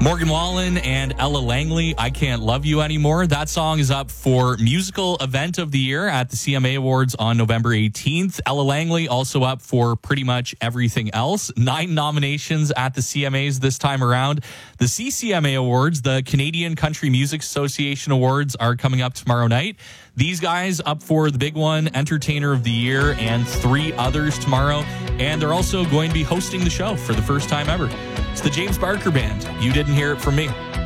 Morgan Wallen and Ella Langley, I Can't Love You Anymore. That song is up for Musical Event of the Year at the CMA Awards on November 18th. Ella Langley also up for Pretty Much Everything Else. 9 nominations at the CMAs this time around. The CCMA Awards, the Canadian Country Music Association Awards, are coming up tomorrow night. These guys up for the big one, Entertainer of the Year, and 3 others tomorrow. And they're also going to be hosting the show for the first time ever. It's the James Barker Band. You didn't hear it from me.